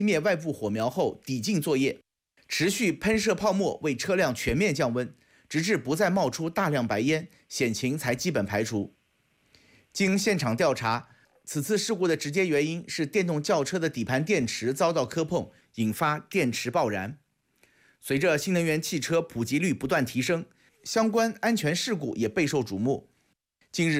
灭外部火苗后抵近作业，持续喷射泡沫为车辆全面降温，直至不再冒出大量白烟，险情才基本排除。经现场调查，此次事故的直接原因是电动轿车的底盘电池遭到磕碰，引发电池爆燃。随着新能源汽车普及率不断提升，相关安全事故也备受瞩目。近日，